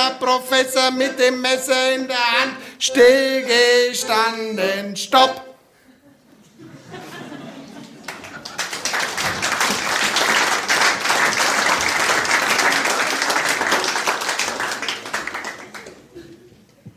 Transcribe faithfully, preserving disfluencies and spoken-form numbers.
der Professor mit dem Messer in der Hand, still gestanden, stopp.